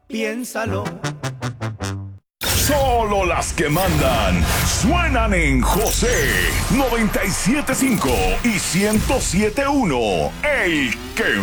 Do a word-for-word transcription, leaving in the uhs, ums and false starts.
Piénsalo. Solo las que mandan suenan en José noventa y siete punto cinco y ciento siete punto uno. El que